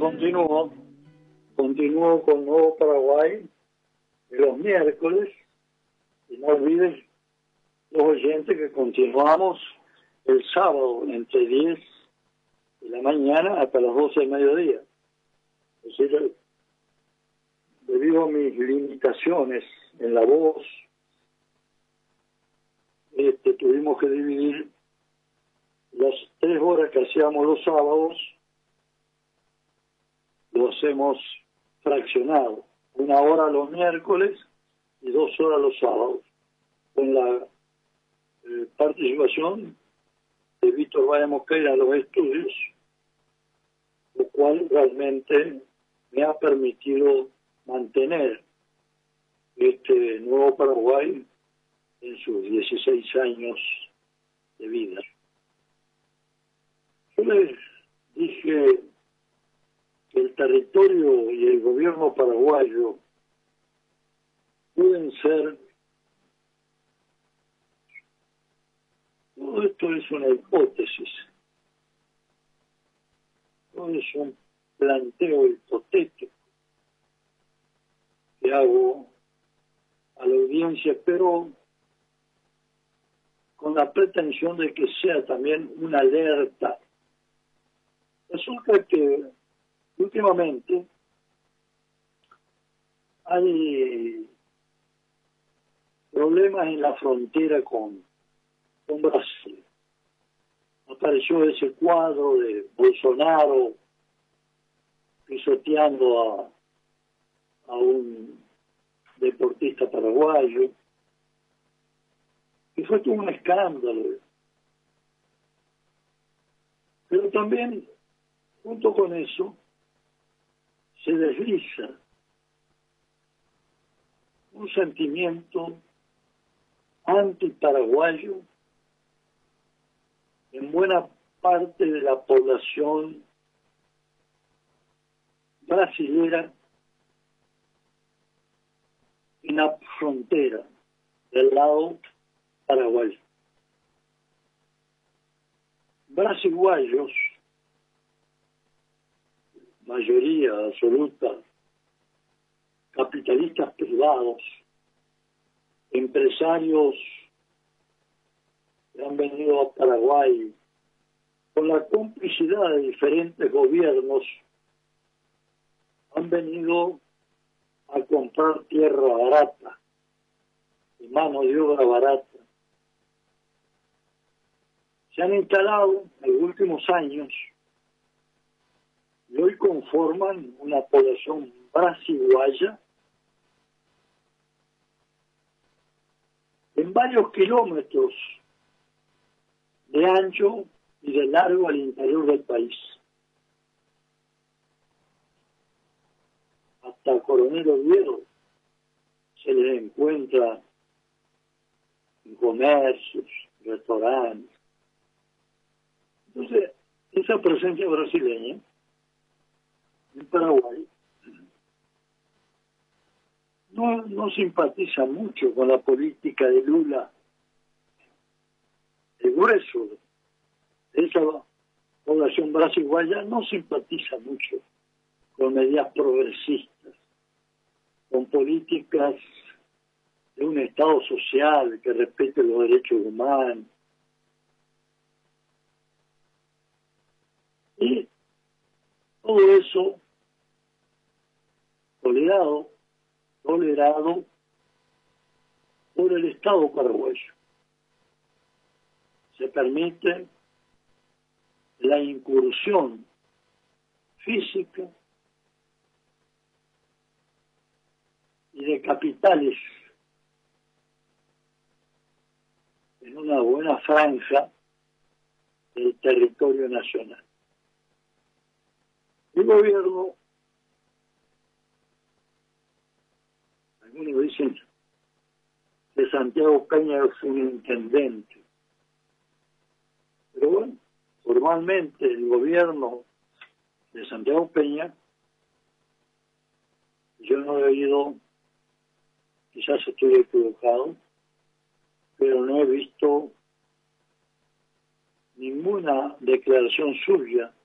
Continúo con Nuevo Paraguay los miércoles, y no olviden los oyentes que continuamos el sábado entre 10 de la mañana hasta las 12 del mediodía. Es decir, debido a mis limitaciones en la voz, tuvimos que dividir las 3 horas que hacíamos los sábados, lo hacemos fraccionado, 1 hora los miércoles y 2 horas los sábados, con la participación de Víctor Valle Mosquera a los estudios, lo cual realmente me ha permitido mantener este Nuevo Paraguay en sus 16 años de vida. Yo les dije que el territorio y el gobierno paraguayo pueden ser, todo esto es una hipótesis, todo es un planteo hipotético que hago a la audiencia, pero con la pretensión de que sea también una alerta. Resulta que últimamente hay problemas en la frontera con Brasil. Apareció ese cuadro de Bolsonaro pisoteando a un deportista paraguayo, y fue todo un escándalo. Pero también, junto con eso, se desliza un sentimiento antiparaguayo en buena parte de la población brasilera en la frontera del lado paraguayo. Brasiguayos, mayoría absoluta, capitalistas privados, empresarios que han venido a Paraguay con la complicidad de diferentes gobiernos, han venido a comprar tierra barata y mano de obra barata. Se han instalado en los últimos años y hoy conforman una población brasiguaya en varios kilómetros de ancho y de largo al interior del país. Hasta Coronel Oviedo se les encuentra en comercios, restaurantes. Entonces, esa presencia brasileña en Paraguay no simpatiza mucho con la política de Lula. El grueso de esa población brasiguaya no simpatiza mucho con medidas progresistas, con políticas de un Estado social que respete los derechos humanos. Y todo eso tolerado por el Estado paraguayo. Se permite la incursión física y de capitales en una buena franja del territorio nacional. El gobierno, algunos dicen que Santiago Peña es un intendente, pero bueno, formalmente el gobierno de Santiago Peña, yo no he oído, quizás estoy equivocado, pero no he visto ninguna declaración suya